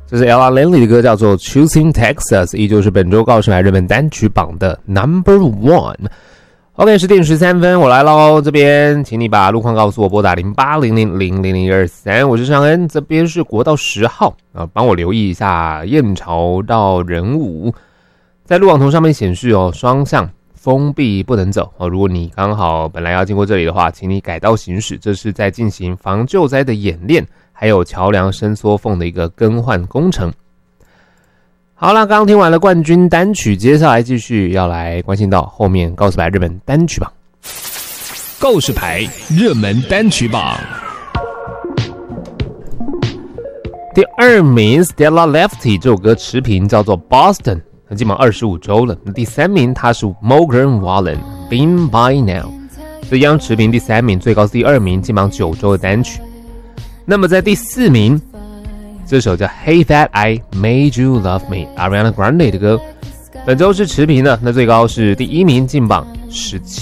这是 Ella Langley 的歌，叫做 Choosing Texas， 依旧是本周告示牌日本单曲榜的 No.1。OK， 10点13分，我来咯。这边请你把路况告诉我，拨打0800000023。我是尚恩，这边是国道10号啊，帮我留意一下燕巢到仁武，在路网图上面显示双向封闭不能走。如果你刚好本来要经过这里的话，请你改道行驶。这是在进行防救灾的演练，还有桥梁伸缩缝的一个更换工程。好啦，刚听完了冠军单曲，接下来继续要来关心到后面告示牌日本单曲榜。 告示牌热门单曲榜第2名 Stella Lefty 这首歌持平，叫做 Boston， 进榜25周了。第3名它是 Morgan Wallen Been By Now， 这一样持平第3名，最高是第2名，进榜9周的单曲。那么在第4名，这首叫 Hey That I Made You Love Me Ariana Grande 的歌，本周是持平的，那最高是第1名，进榜17